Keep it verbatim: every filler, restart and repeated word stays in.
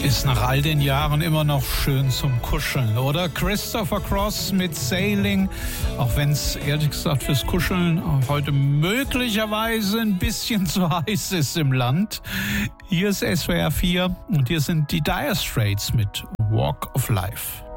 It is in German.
Ist nach all den Jahren immer noch schön zum Kuscheln, oder? Christopher Cross mit Sailing, auch wenn es ehrlich gesagt fürs Kuscheln heute möglicherweise ein bisschen zu heiß ist im Land. Hier ist S W R vier und hier sind die Dire Straits mit Walk of Life.